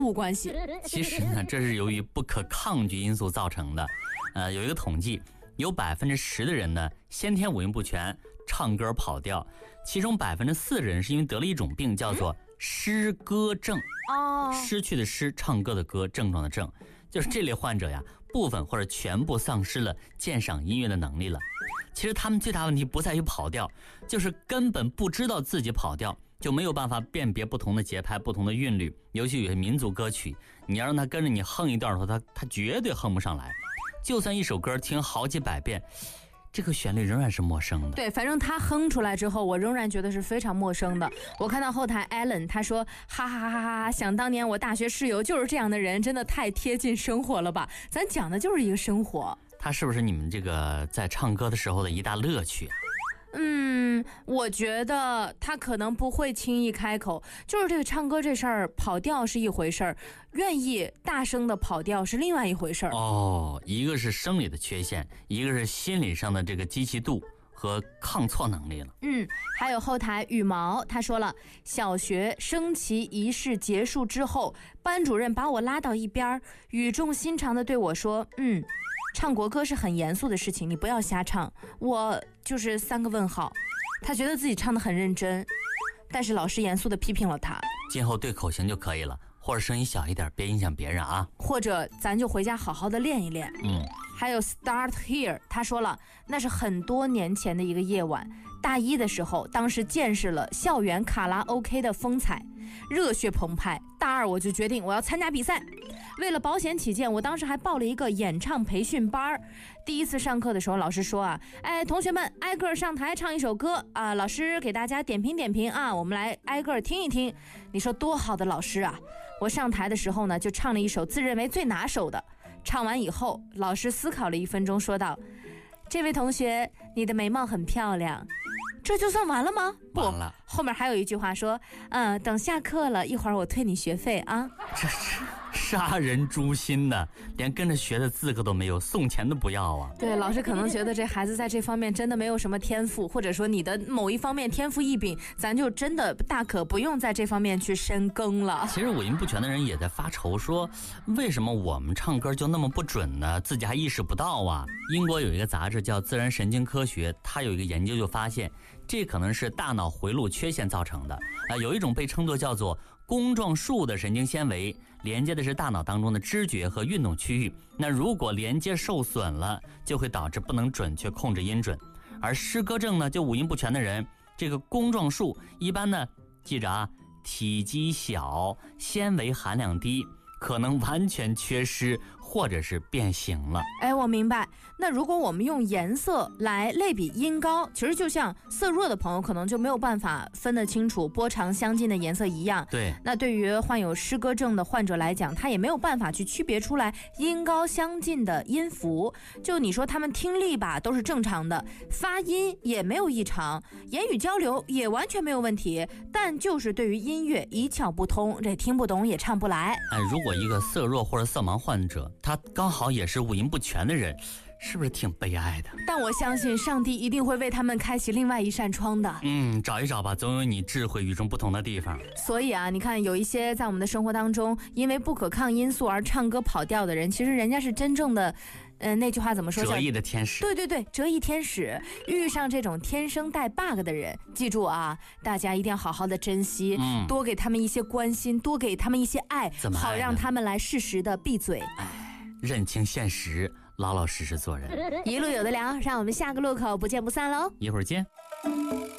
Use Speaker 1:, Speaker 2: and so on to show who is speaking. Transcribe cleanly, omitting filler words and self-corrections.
Speaker 1: 无关系。
Speaker 2: 其实呢，这是由于不可抗拒因素造成的。有一个统计，有10%的人呢先天五音不全，唱歌跑调，其中4%的人是因为得了一种病，叫做失歌症。失去的失，唱歌的歌，症状的症，就是这类患者呀，部分或者全部丧失了鉴赏音乐的能力了。其实他们最大问题不在于跑调，就是根本不知道自己跑调，就没有办法辨别不同的节拍、不同的韵律。尤其有些民族歌曲，你要让他跟着你哼一段的话，他绝对哼不上来。就算一首歌听好几百遍，这个旋律仍然是陌生的。
Speaker 1: 对，反正他哼出来之后，我仍然觉得是非常陌生的。我看到后台 Allen 他说，哈哈哈哈，想当年我大学室友就是这样的人，真的太贴近生活了吧？咱讲的就是一个生活。
Speaker 2: 他是不是你们这个在唱歌的时候的一大乐趣啊？
Speaker 1: 我觉得他可能不会轻易开口，就是这个唱歌这事儿，跑调是一回事儿，愿意大声的跑调是另外一回事儿。
Speaker 2: 一个是生理的缺陷，一个是心理上的这个积极度和抗挫能力了。
Speaker 1: 还有后台羽毛他说了，小学升旗仪式结束之后，班主任把我拉到一边，语重心长地对我说，唱国歌是很严肃的事情，你不要瞎唱。我就是3个问号。他觉得自己唱得很认真，但是老师严肃地批评了他。
Speaker 2: 今后对口型就可以了，或者声音小一点，别影响别人啊。
Speaker 1: 或者咱就回家好好的练一练。还有 Start Here 他说了，那是很多年前的一个夜晚，大一的时候，当时见识了校园卡拉 OK 的风采，热血澎湃。大二我就决定我要参加比赛，为了保险起见，我当时还报了一个演唱培训班。第一次上课的时候，老师说同学们挨个上台唱一首歌啊，老师给大家点评点评啊，我们来挨个听一听。你说多好的老师啊！我上台的时候呢，就唱了一首自认为最拿手的。唱完以后，老师思考了1分钟，说道：“这位同学，你的眉毛很漂亮。”这就算完了吗？不，后面还有一句话说，等下课了，一会儿我退你学费啊。
Speaker 2: 这是杀人诛心的，连跟着学的资格都没有，送钱都不要啊。
Speaker 1: 对，老师可能觉得这孩子在这方面真的没有什么天赋，或者说你的某一方面天赋异禀，咱就真的大可不用在这方面去深耕了。
Speaker 2: 其实五音不全的人也在发愁说，为什么我们唱歌就那么不准呢？自己还意识不到啊。英国有一个杂志叫《自然神经科学》，它有一个研究就发现，这可能是大脑回路缺陷造成的。有一种被称作叫做弓状束的神经纤维，连接的是大脑当中的知觉和运动区域。那如果连接受损了，就会导致不能准确控制音准。而失歌症呢，就五音不全的人，这个弓状束一般呢，记着啊，体积小，纤维含量低，可能完全缺失或者是变形了。
Speaker 1: 我明白。那如果我们用颜色来类比音高，其实就像色弱的朋友可能就没有办法分得清楚波长相近的颜色一样。
Speaker 2: 对，
Speaker 1: 那对于患有失歌症的患者来讲，他也没有办法去区别出来音高相近的音符。就你说他们听力吧都是正常的，发音也没有异常，言语交流也完全没有问题，但就是对于音乐一窍不通，这听不懂也唱不来。
Speaker 2: 如果一个色弱或者色盲患者，他刚好也是五音不全的人，是不是挺悲哀的？
Speaker 1: 但我相信上帝一定会为他们开启另外一扇窗的。
Speaker 2: 找一找吧，总有你智慧与众不同的地方。
Speaker 1: 所以你看有一些在我们的生活当中因为不可抗因素而唱歌跑调的人，其实人家是真正的那句话怎么说？
Speaker 2: 折翼的天使。
Speaker 1: 对，折翼天使。遇上这种天生带 bug 的人，记住啊，大家一定要好好的珍惜，多给他们一些关心，多给他们一些爱，好让他们来适时的闭嘴。
Speaker 2: 认清现实，老老实实做人。
Speaker 1: 一路有的聊，让我们下个路口不见不散喽。
Speaker 2: 一会儿见。